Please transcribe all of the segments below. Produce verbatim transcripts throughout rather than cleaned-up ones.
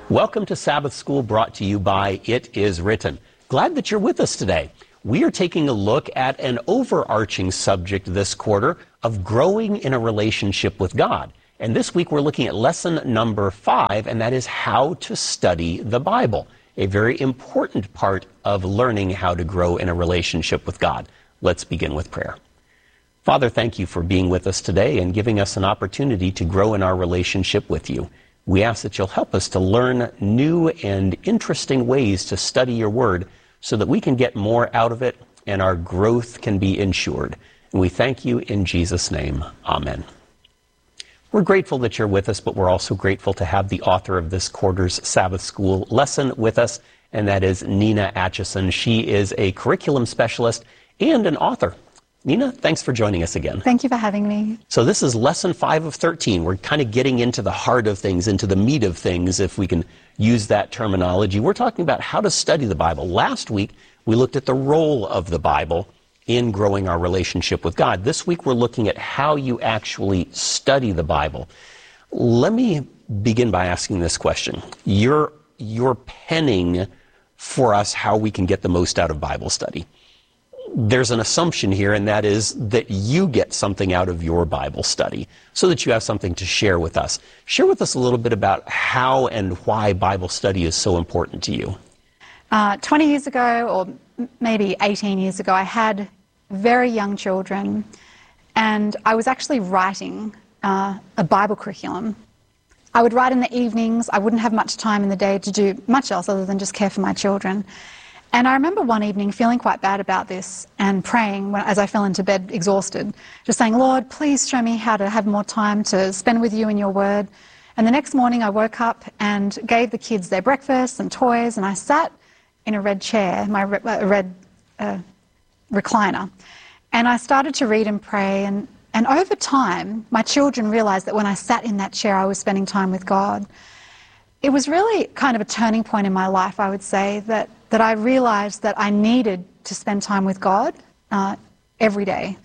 Welcome to Sabbath School, brought to you by It Is Written. Glad that you're with us today. We are taking a look at an overarching subject this quarter of growing in a relationship with God. And this week we're looking at lesson number five, and that is how to study the Bible, a very important part of learning how to grow in a relationship with God. Let's begin with prayer. Father, thank you for being with us today and giving us an opportunity to grow in our relationship with you. We ask that you'll help us to learn new and interesting ways to study your word so that we can get more out of it and our growth can be ensured. And we thank you in Jesus' name. Amen. We're grateful that you're with us, but we're also grateful to have the author of this quarter's Sabbath School lesson with us, and that is Nina Atchison. She is a curriculum specialist and an author. Nina, thanks for joining us again. Thank you for having me. So this is lesson five of thirteen. We're kind of getting into the heart of things, into the meat of things, if we can use that terminology. We're talking about how to study the Bible. Last week, we looked at the role of the Bible in growing our relationship with God. This week, we're looking at how you actually study the Bible. Let me begin by asking this question. You're, you're penning for us how we can get the most out of Bible study. There's an assumption here, and that is that you get something out of your Bible study so that you have something to share with us. Share with us a little bit about how and why Bible study is so important to you. Uh, twenty years ago, or maybe eighteen years ago, I had very young children, and I was actually writing uh, a Bible curriculum. I would write in the evenings. I wouldn't have much time in the day to do much else other than just care for my children. And I remember one evening feeling quite bad about this and praying when, as I fell into bed exhausted, just saying, Lord, please show me how to have more time to spend with you in your word. And the next morning I woke up and gave the kids their breakfast and toys, and I sat in a red chair, my re- uh, red uh, recliner, and I started to read and pray. And, and over time, my children realized that when I sat in that chair, I was spending time with God. It was really kind of a turning point in my life, I would say, that that I realized that I needed to spend time with God uh, every day.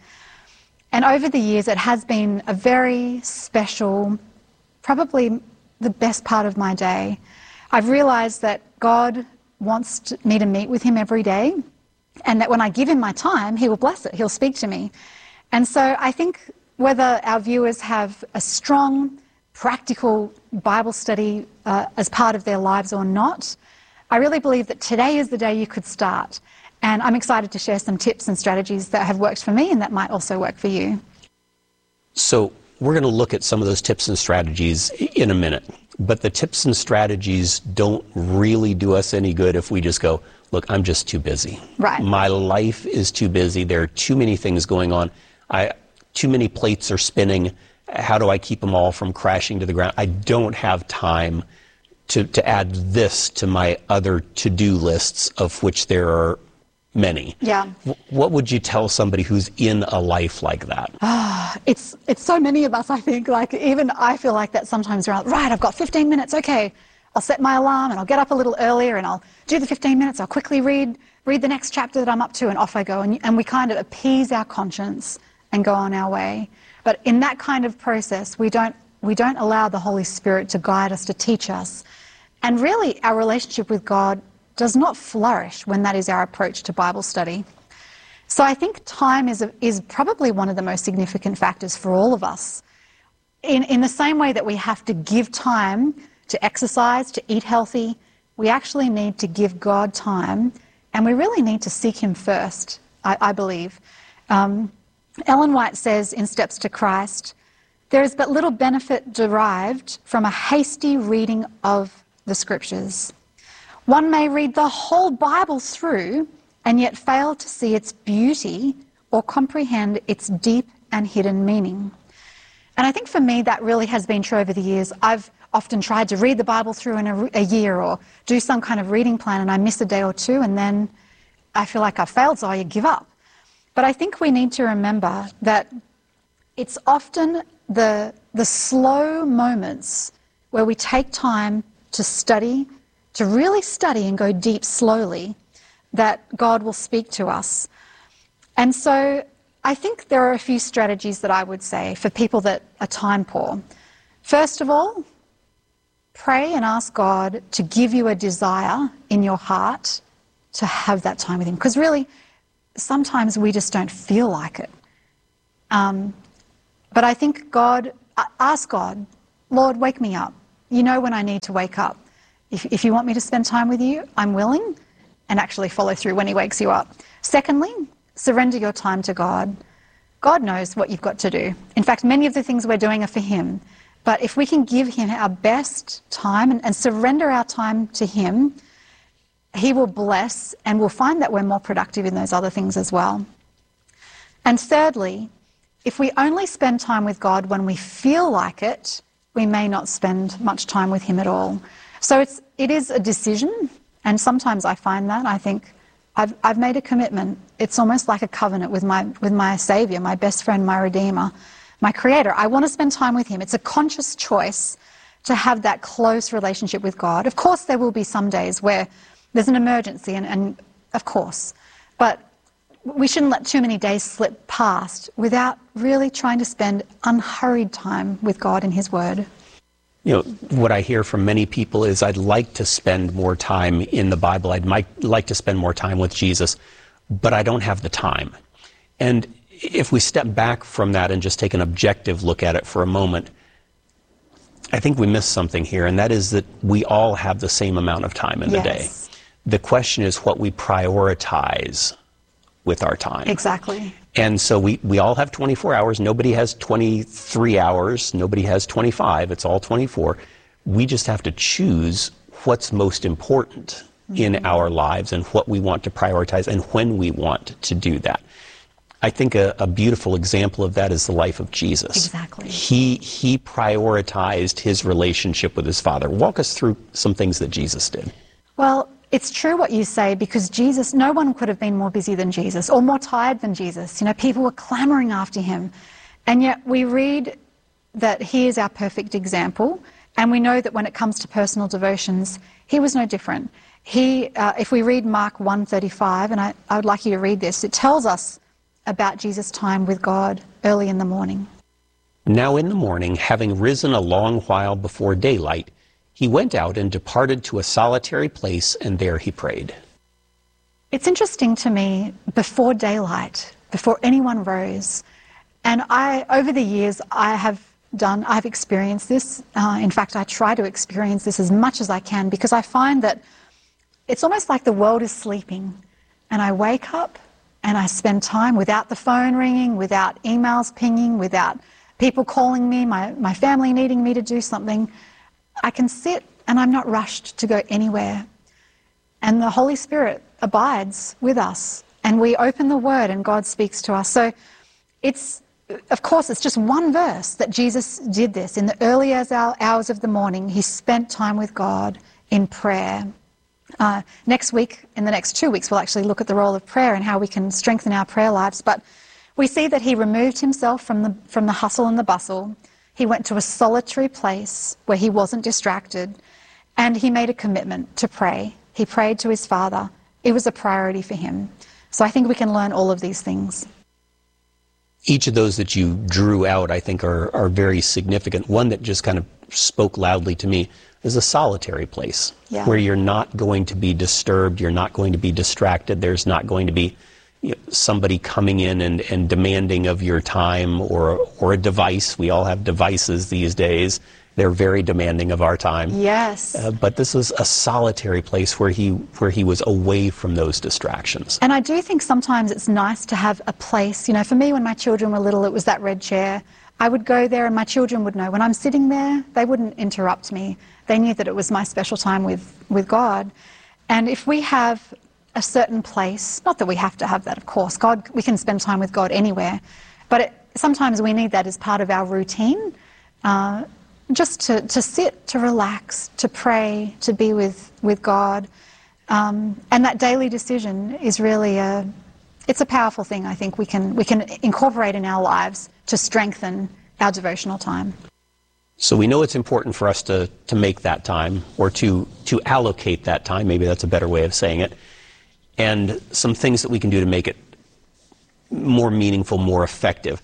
And over the years, it has been a very special, probably the best part of my day. I've realized that God wants to, me to meet with him every day, and that when I give him my time, he will bless it. He'll speak to me. And so I think whether our viewers have a strong, practical Bible study uh, as part of their lives or not, I really believe that today is the day you could start. And I'm excited to share some tips and strategies that have worked for me and that might also work for you. So we're going to look at some of those tips and strategies in a minute. But the tips and strategies don't really do us any good if we just go, look, I'm just too busy. Right. My life is too busy. There are too many things going on. I, too many plates are spinning. How do I keep them all from crashing to the ground? I don't have time To, to add this to my other to-do lists, of which there are many. Yeah. W- what would you tell somebody who's in a life like that? Ah, it's it's so many of us, I think. Like, even I feel like that sometimes. Around, right, I've got fifteen minutes, okay. I'll set my alarm and I'll get up a little earlier and I'll do the fifteen minutes. I'll quickly read read the next chapter that I'm up to, and off I go. And, and we kind of appease our conscience and go on our way. But in that kind of process, we don't we don't allow the Holy Spirit to guide us, to teach us. And really, our relationship with God does not flourish when that is our approach to Bible study. So I think time is, a, is probably one of the most significant factors for all of us. In, in the same way that we have to give time to exercise, to eat healthy, we actually need to give God time, and we really need to seek him first, I, I believe. Um, Ellen White says in Steps to Christ, there is but little benefit derived from a hasty reading of the scriptures. One may read the whole Bible through and yet fail to see its beauty or comprehend its deep and hidden meaning. And I think for me that really has been true over the years. I've often tried to read the Bible through in a, a year or do some kind of reading plan, and I miss a day or two, and then I feel like I've failed, so I give up. But I think we need to remember that it's often the, the slow moments where we take time to study, to really study and go deep slowly, that God will speak to us. And so I think there are a few strategies that I would say for people that are time poor. First of all, pray and ask God to give you a desire in your heart to have that time with him. Because really, sometimes we just don't feel like it. Um, but I think God, ask God, Lord, wake me up. You know when I need to wake up. If, if you want me to spend time with you, I'm willing, and actually follow through when he wakes you up. Secondly, surrender your time to God. God knows what you've got to do. In fact, many of the things we're doing are for him. But if we can give him our best time and, and surrender our time to him, he will bless, and we'll find that we're more productive in those other things as well. And thirdly, if we only spend time with God when we feel like it, we may not spend much time with him at all. So it's, it is a decision, and sometimes I find that. I think I've, I've made a commitment. It's almost like a covenant with my, with my Saviour, my best friend, my Redeemer, my Creator. I want to spend time with him. It's a conscious choice to have that close relationship with God. Of course, there will be some days where there's an emergency, and, and of course, but we shouldn't let too many days slip past without really trying to spend unhurried time with God and his Word. You know, what I hear from many people is, I'd like to spend more time in the Bible. I'd might like to spend more time with Jesus, but I don't have the time. And if we step back from that and just take an objective look at it for a moment, I think we miss something here, and that is that we all have the same amount of time in the Yes. day. The question is what we prioritize with our time. Exactly. And so we, we all have twenty-four hours. Nobody has twenty-three hours. Nobody has twenty-five. It's all twenty-four. We just have to choose what's most important mm-hmm. in our lives and what we want to prioritize and when we want to do that. I think a, a beautiful example of that is the life of Jesus. Exactly. He, he prioritized his relationship with his Father. Walk us through some things that Jesus did. Well, it's true what you say, because Jesus, no one could have been more busy than Jesus or more tired than Jesus. You know, people were clamoring after him. And yet we read that he is our perfect example. And we know that when it comes to personal devotions, he was no different. He, uh, if we read Mark one thirty-five, and I, I would like you to read this, it tells us about Jesus' time with God early in the morning. Now in the morning, having risen a long while before daylight, he went out and departed to a solitary place, and there he prayed. It's interesting to me, before daylight, before anyone rose, and I, over the years, I have done, I've experienced this. Uh, in fact, I try to experience this as much as I can, because I find that it's almost like the world is sleeping, and I wake up and I spend time without the phone ringing, without emails pinging, without people calling me, my, my family needing me to do something. I can sit and I'm not rushed to go anywhere. And the Holy Spirit abides with us, and we open the Word and God speaks to us. So it's, of course, it's just one verse that Jesus did this. In the early hours of the morning, he spent time with God in prayer. Uh, next week, in the next two weeks, we'll actually look at the role of prayer and how we can strengthen our prayer lives. But we see that he removed himself from the, from the hustle and the bustle. He went to a solitary place where he wasn't distracted, and he made a commitment to pray. He prayed to his Father. It was a priority for him. So I think we can learn all of these things. Each of those that you drew out, I think, are, are very significant. One that just kind of spoke loudly to me is a solitary place yeah. where you're not going to be disturbed, you're not going to be distracted, there's not going to be you know, somebody coming in and, and demanding of your time, or or a device. We all have devices these days. They're very demanding of our time. Yes. Uh, but this was a solitary place where he where he was away from those distractions. And I do think sometimes it's nice to have a place. You know, for me, when my children were little, it was that red chair. I would go there and my children would know when I'm sitting there, they wouldn't interrupt me. They knew that it was my special time with, with God. And if we have a certain place, not that we have to have that, of course, God, we can spend time with God anywhere, but it, sometimes we need that as part of our routine, uh, just to, to sit, to relax, to pray, to be with, with God. Um, and that daily decision is really a, it's a powerful thing, I think, we can, we can incorporate in our lives to strengthen our devotional time. So we know it's important for us to, to make that time, or to, to allocate that time, maybe that's a better way of saying it, and some things that we can do to make it more meaningful, more effective.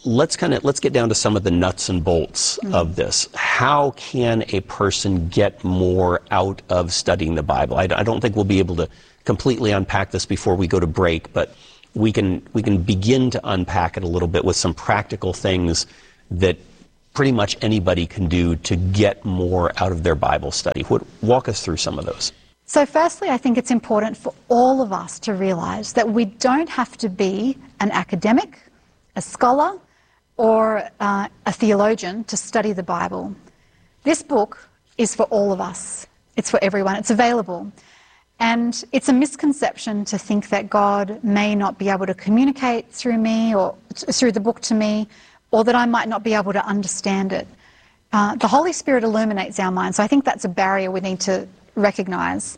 let's kind of let's get down to some of the nuts and bolts mm-hmm. of this. How can a person get more out of studying the Bible? I, I don't think we'll be able to completely unpack this before we go to break, but we can we can begin to unpack it a little bit with some practical things that pretty much anybody can do to get more out of their Bible study. What, walk us through some of those. So firstly, I think it's important for all of us to realize that we don't have to be an academic, a scholar, or uh, a theologian to study the Bible. This book is for all of us. It's for everyone. It's available. And it's a misconception to think that God may not be able to communicate through me or through the book to me, or that I might not be able to understand it. Uh, the Holy Spirit illuminates our minds, so I think that's a barrier we need to recognize.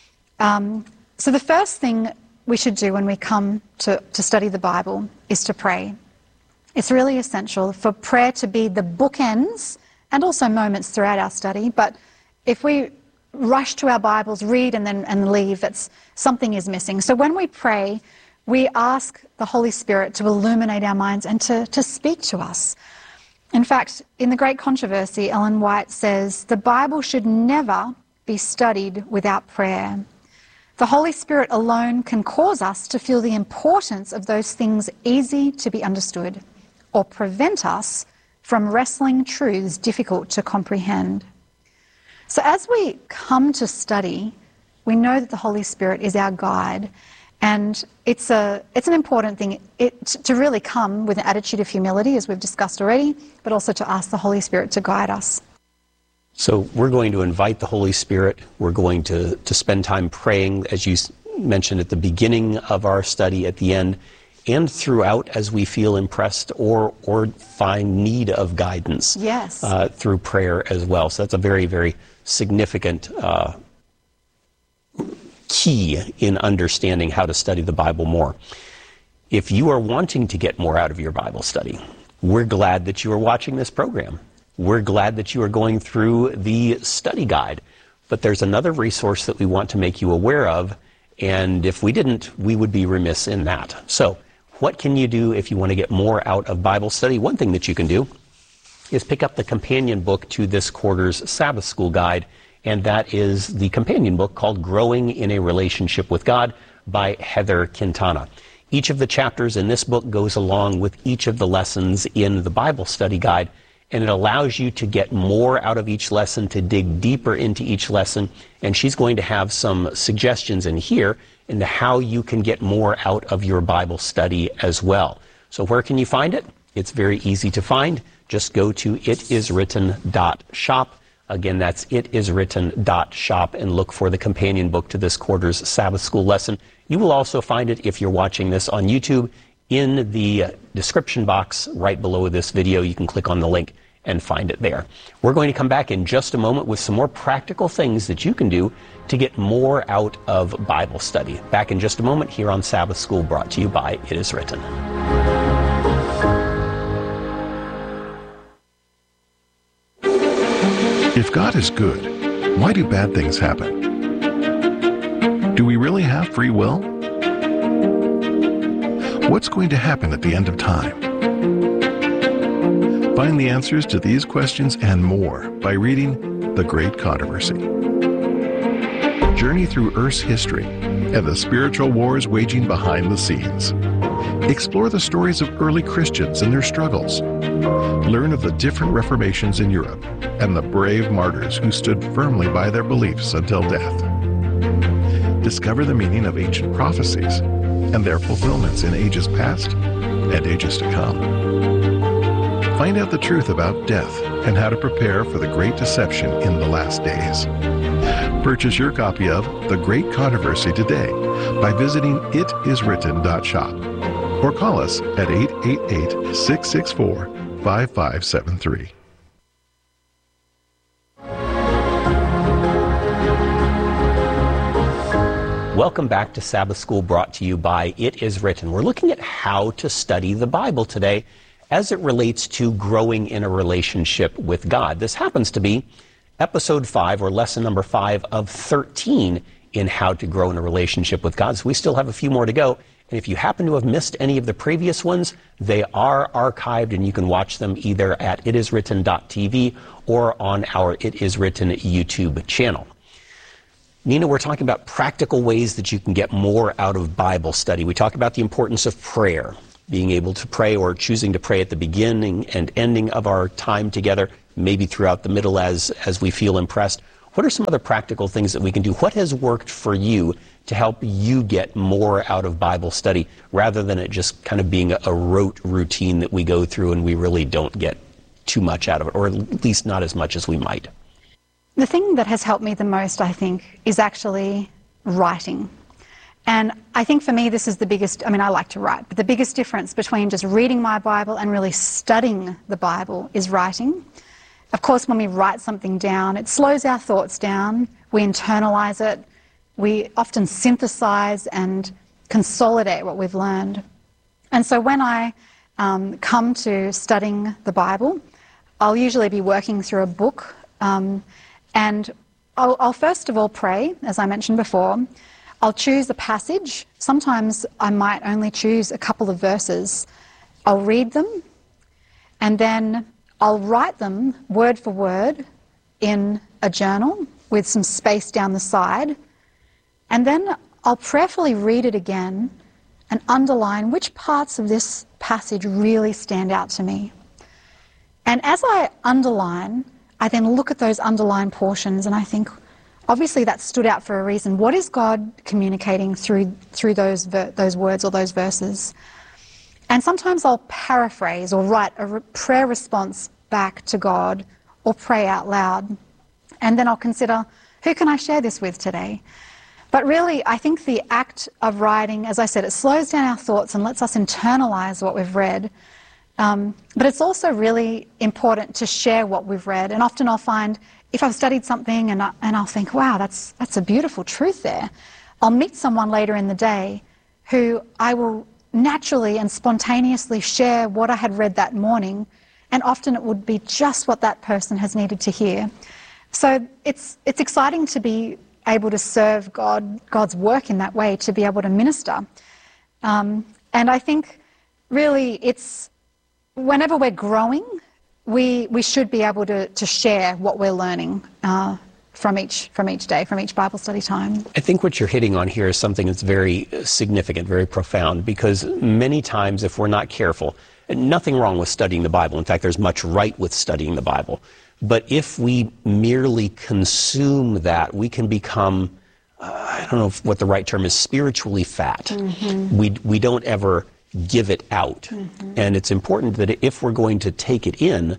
Um, so the first thing we should do when we come to, to study the Bible is to pray. It's really essential for prayer to be the bookends and also moments throughout our study, but if we rush to our Bibles, read and then and leave, it's, something is missing. So when we pray, we ask the Holy Spirit to illuminate our minds and to, to speak to us. In fact, in The Great Controversy, Ellen White says, the Bible should never be studied without prayer. The Holy Spirit alone can cause us to feel the importance of those things easy to be understood, or prevent us from wrestling truths difficult to comprehend. So as we come to study, we know that the Holy Spirit is our guide, and it's a it's an important thing it, to really come with an attitude of humility, as we've discussed already, but also to ask the Holy Spirit to guide us. So we're going to invite the Holy Spirit. We're going to, to spend time praying, as you mentioned at the beginning of our study, at the end, and throughout as we feel impressed or or find need of guidance. Yes. Uh, through prayer as well. So that's a very, very significant uh, key in understanding how to study the Bible more. If you are wanting to get more out of your Bible study, we're glad that you are watching this program. We're glad that you are going through the study guide. But there's another resource that we want to make you aware of, and if we didn't, we would be remiss in that. So, what can you do if you want to get more out of Bible study? One thing that you can do is pick up the companion book to this quarter's Sabbath School Guide, and that is the companion book called Growing in a Relationship with God by Heather Quintana. Each of the chapters in this book goes along with each of the lessons in the Bible study guide, and it allows you to get more out of each lesson, to dig deeper into each lesson, and she's going to have some suggestions in here into how you can get more out of your Bible study as well. So where can you find it? It's very easy to find. Just go to it is written dot shop. Again, that's it is written dot shop, and look for the companion book to this quarter's Sabbath School lesson. You will also find it, if you're watching this on YouTube, in the description box right below this video. You can click on the link and find it there. We're going to come back in just a moment with some more practical things that you can do to get more out of Bible study. Back in just a moment here on Sabbath School, brought to you by It Is Written. If God is good, why do bad things happen? Do we really have free will? What's going to happen at the end of time? Find the answers to these questions and more by reading The Great Controversy. Journey through Earth's history and the spiritual wars waging behind the scenes. Explore the stories of early Christians and their struggles. Learn of the different reformations in Europe and the brave martyrs who stood firmly by their beliefs until death. Discover the meaning of ancient prophecies and their fulfillments in ages past and ages to come. Find out the truth about death and how to prepare for the great deception in the last days. Purchase your copy of The Great Controversy today by visiting it is written dot shop or call us at eight eight eight, six six four, five five seven three. Welcome back to Sabbath School, brought to you by It Is Written. We're looking at how to study the Bible today as it relates to growing in a relationship with God. This happens to be episode five, or lesson number five of thirteen in how to grow in a relationship with God. So we still have a few more to go, And if you happen to have missed any of the previous ones, they are archived and you can watch them either at it is written dot t v or on our It Is Written YouTube channel. Nina, we're talking about practical ways that you can get more out of Bible study. We talk about the importance of prayer, being able to pray or choosing to pray at the beginning and ending of our time together, maybe throughout the middle as, as we feel impressed. What are some other practical things that we can do? What has worked for you to help you get more out of Bible study rather than it just kind of being a, a rote routine that we go through and we really don't get too much out of it, or at least not as much as we might? The thing that has helped me the most, I think, is actually writing. And I think for me this is the biggest, I mean, I like to write, but the biggest difference between just reading my Bible and really studying the Bible is writing. Of course, when we write something down, it slows our thoughts down, we internalize it, we often synthesize and consolidate what we've learned. And so when I um, come to studying the Bible, I'll usually be working through a book, um, and I'll, I'll first of all pray, as I mentioned before. I'll choose a passage. Sometimes I might only choose a couple of verses. I'll read them, and then I'll write them word for word in a journal with some space down the side, and then I'll prayerfully read it again and underline which parts of this passage really stand out to me. And as I underline, I then look at those underlined portions and I think, obviously that stood out for a reason. What is God communicating through through those ver- those words or those verses? And sometimes I'll paraphrase or write a re- prayer response back to God or pray out loud. And then I'll consider, who can I share this with today? But really, I think the act of writing, as I said, it slows down our thoughts and lets us internalize what we've read. Um, but it's also really important to share what we've read. And often I'll find, if I've studied something and, I, and I'll think, wow, that's, that's a beautiful truth there, I'll meet someone later in the day who I will naturally and spontaneously share what I had read that morning, and often it would be just what that person has needed to hear. So it's, it's exciting to be able to serve God, God's work in that way, to be able to minister. Um, and I think really it's, whenever we're growing, we we should be able to, to share what we're learning uh, from each from each day, from each Bible study time. I think what you're hitting on here is something that's very significant, very profound, because many times if we're not careful, nothing wrong with studying the Bible. In fact, there's much right with studying the Bible. But if we merely consume that, we can become, uh, I don't know if, what the right term is, spiritually fat. Mm-hmm. We we don't ever give it out. Mm-hmm. And it's important that if we're going to take it in,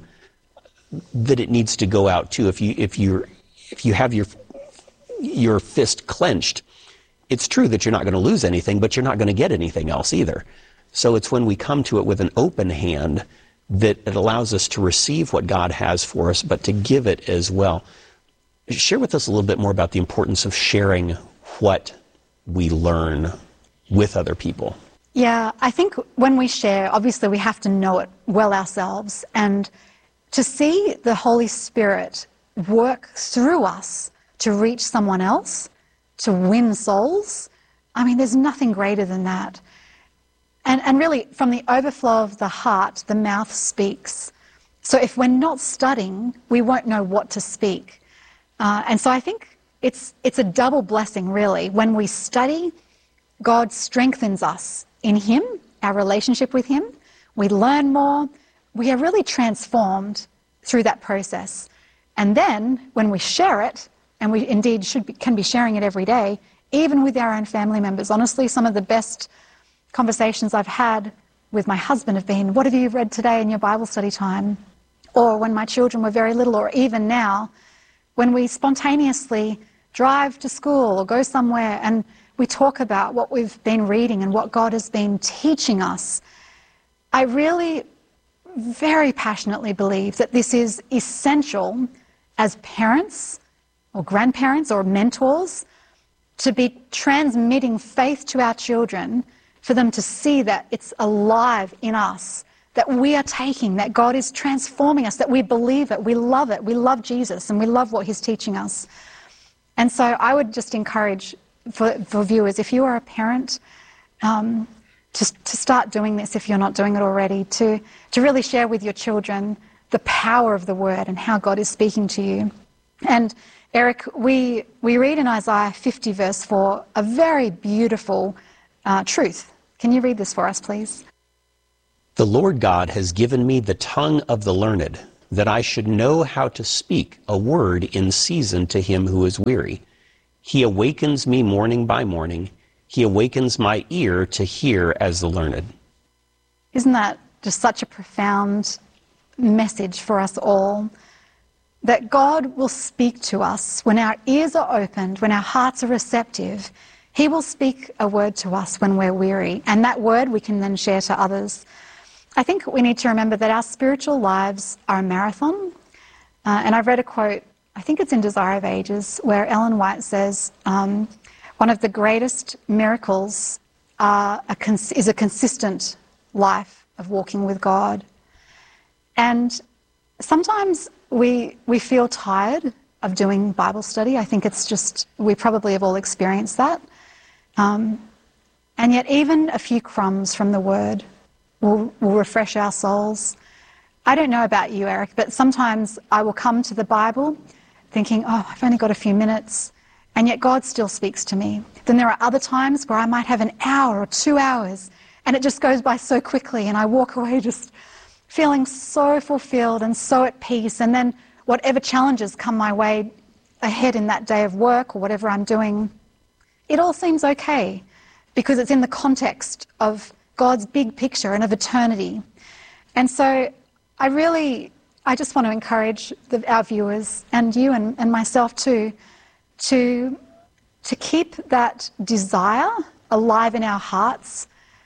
that it needs to go out too. If you if you if you have your your fist clenched, it's true that you're not going to lose anything, but you're not going to get anything else either. So it's when we come to it with an open hand that it allows us to receive what God has for us, but to give it as well. Share with us a little bit more about the importance of sharing what we learn with other people. Yeah, I think when we share, obviously we have to know it well ourselves, and to see the Holy Spirit work through us to reach someone else, to win souls, I mean, there's nothing greater than that. And, and really, from the overflow of the heart, the mouth speaks. So if we're not studying, we won't know what to speak. Uh, and so I think it's it's a double blessing, really. When we study, God strengthens us in Him, our relationship with Him. We learn more. We are really transformed through that process. And then when we share it, and we indeed should be, can be sharing it every day, even with our own family members. Honestly, some of the best conversations I've had with my husband have been, what have you read today in your Bible study time? Or when my children were very little, or even now, when we spontaneously drive to school or go somewhere and we talk about what we've been reading and what God has been teaching us. I really very passionately believe that this is essential as parents or grandparents or mentors to be transmitting faith to our children, for them to see that it's alive in us, that we are taking, that God is transforming us, that we believe it, we love it, we love Jesus, and we love what He's teaching us. And so I would just encourage for, for viewers, if you are a parent, um, to, to start doing this if you're not doing it already, to, to really share with your children the power of the word and how God is speaking to you. And Eric, we, we read in Isaiah fifty verse four a very beautiful uh, truth. Can you read this for us, please? The Lord God has given me the tongue of the learned, that I should know how to speak a word in season to him who is weary. He awakens me morning by morning. He awakens my ear to hear as the learned. Isn't that just such a profound message for us all? That God will speak to us when our ears are opened, when our hearts are receptive. He will speak a word to us when we're weary, and that word we can then share to others. I think we need to remember that our spiritual lives are a marathon. Uh, and I've read a quote, I think it's in Desire of Ages, where Ellen White says, um, one of the greatest miracles are a cons- is a consistent life of walking with God. And sometimes we we feel tired of doing Bible study. I think it's just, we probably have all experienced that. Um, and yet even a few crumbs from the Word will, will refresh our souls. I don't know about you, Eric, but sometimes I will come to the Bible thinking, oh, I've only got a few minutes, and yet God still speaks to me. Then there are other times where I might have an hour or two hours, and it just goes by so quickly, and I walk away just feeling so fulfilled and so at peace. And then whatever challenges come my way ahead in that day of work or whatever I'm doing, it all seems okay because it's in the context of God's big picture and of eternity. And so I really, I just want to encourage the, our viewers and you and, and myself too, to, to keep that desire alive in our hearts,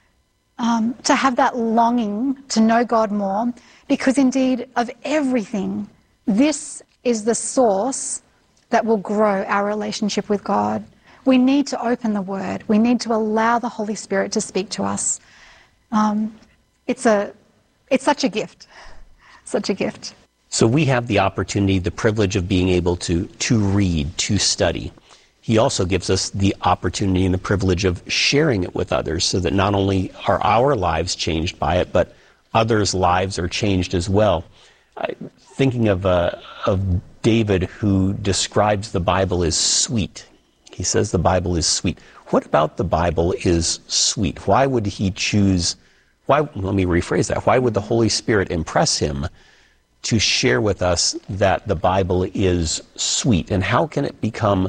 Um, to have that longing to know God more, because indeed of everything, this is the source that will grow our relationship with God. We need to open the Word. We need to allow the Holy Spirit to speak to us. Um, it's a, it's such a gift, such a gift. So we have the opportunity, the privilege of being able to, to read, to study. He also gives us the opportunity and the privilege of sharing it with others so that not only are our lives changed by it, but others' lives are changed as well. Uh, thinking of, uh, of David, who describes the Bible as sweet. He says the Bible is sweet. What about the Bible is sweet? Why would he choose, why, let me rephrase that, why would the Holy Spirit impress him to share with us that the Bible is sweet? And how can it become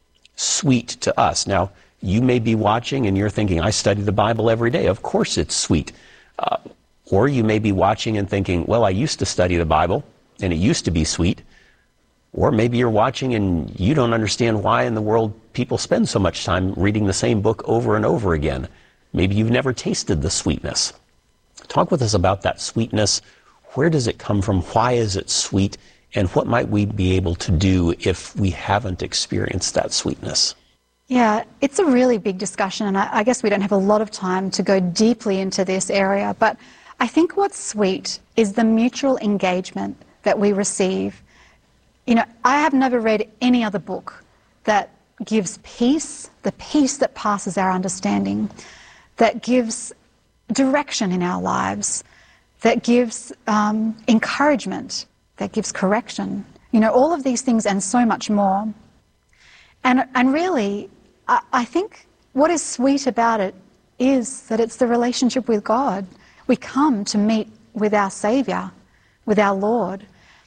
sweet to us? Now, you may be watching and you're thinking, I study the Bible every day. Of course it's sweet. Uh, or you may be watching and thinking, well, I used to study the Bible and it used to be sweet. Or maybe you're watching and you don't understand why in the world people spend so much time reading the same book over and over again. Maybe you've never tasted the sweetness. Talk with us about that sweetness. Where does it come from? Why is it sweet? And what might we be able to do if we haven't experienced that sweetness? Yeah, it's a really big discussion, and I, I guess we don't have a lot of time to go deeply into this area, but I think what's sweet is the mutual engagement that we receive. You know, I have never read any other book that gives peace, the peace that passes our understanding, that gives direction in our lives, that gives um, encouragement, that gives correction, you know, all of these things and so much more. And, and really, I, I think what is sweet about it is that it's the relationship with God. We come to meet with our Saviour, with our Lord.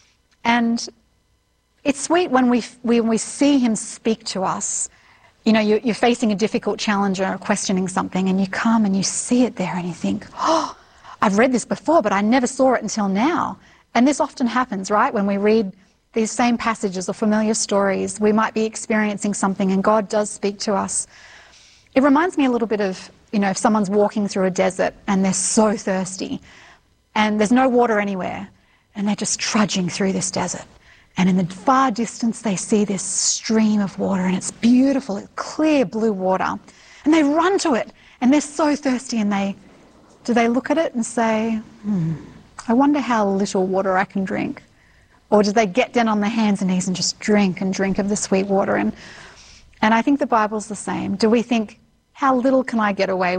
And it's sweet when we, when we see Him speak to us. You know, you're, you're facing a difficult challenge or questioning something, and you come and you see it there and you think, oh, I've read this before, but I never saw it until now. And this often happens, right? When we read these same passages or familiar stories, we might be experiencing something and God does speak to us. It reminds me a little bit of, you know, if someone's walking through a desert and they're so thirsty and there's no water anywhere and they're just trudging through this desert. And in the far distance they see this stream of water and it's beautiful, it's clear blue water. And they run to it and they're so thirsty and they, do they look at it and say, hmm, I wonder how little water I can drink? Or do they get down on their hands and knees and just drink and drink of the sweet water? And, and I think the Bible's the same. Do we think, how little can I get away with?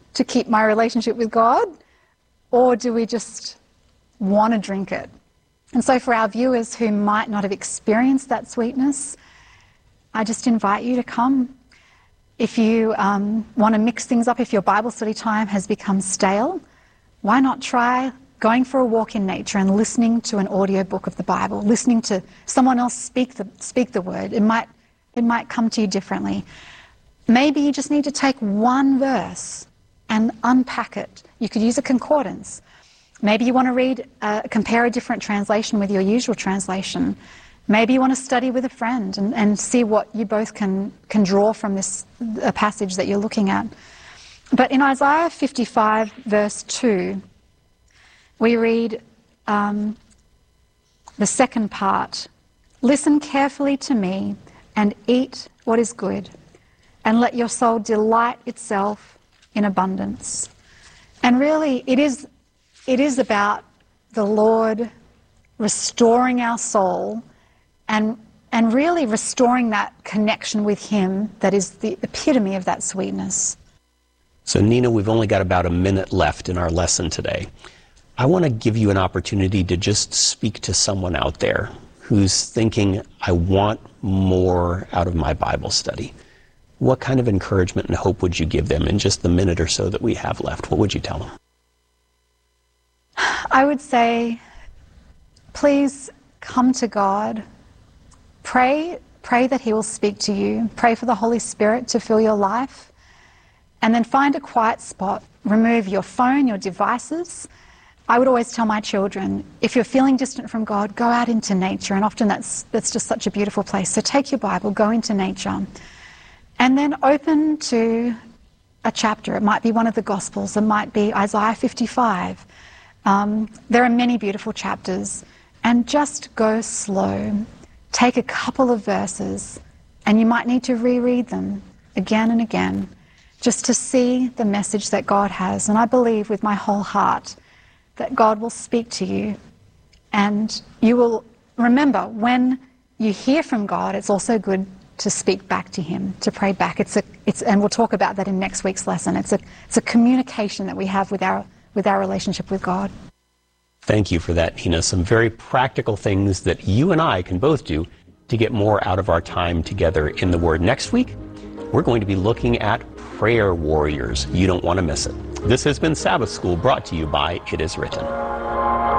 to keep my relationship with God, or do we just want to drink it? And so for our viewers who might not have experienced that sweetness, I just invite you to come. If you um, want to mix things up, if your Bible study time has become stale, why not try going for a walk in nature and listening to an audio book of the Bible, listening to someone else speak the, speak the word. It might, it might come to you differently. Maybe you just need to take one verse and unpack it. You could use a concordance. Maybe you want to read, uh, compare a different translation with your usual translation. Maybe you want to study with a friend and, and see what you both can, can draw from this a passage that you're looking at. But in Isaiah fifty-five, verse two, we read um, the second part. Listen carefully to me and eat what is good, and let your soul delight itself in abundance. And really, it is, it is about the Lord restoring our soul and, and really restoring that connection with Him that is the epitome of that sweetness. So Nina, we've only got about a minute left in our lesson today. I want to give you an opportunity to just speak to someone out there who's thinking, I want more out of my Bible study. What kind of encouragement and hope would you give them in just the minute or so that we have left? What would you tell them? I would say, please come to God. Pray, pray that He will speak to you. Pray for the Holy Spirit to fill your life. And then find a quiet spot. Remove your phone, your devices. I would always tell my children, if you're feeling distant from God, go out into nature. And often that's, that's just such a beautiful place. So take your Bible, go into nature. And then open to a chapter. It might be one of the Gospels. It might be Isaiah fifty-five. Um, there are many beautiful chapters. And just go slow. Take a couple of verses, and you might need to reread them again and again, just to see the message that God has. And I believe with my whole heart that God will speak to you, and you will remember when you hear from God, it's also good to speak back to Him, to pray back. It's a, it's, and we'll talk about that in next week's lesson. It's a, it's a communication that we have with our, with our relationship with God. Thank you for that, Nina. Some very practical things that you and I can both do to get more out of our time together in the Word. Next week, we're going to be looking at prayer warriors. You don't want to miss it. This has been Sabbath School, brought to you by It Is Written.